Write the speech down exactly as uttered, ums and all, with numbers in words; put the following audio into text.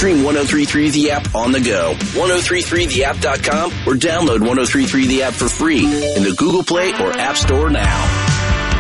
Stream one oh three three The App on the go, ten thirty-three the app dot com, or download ten thirty-three The App for free in the Google Play or App Store now.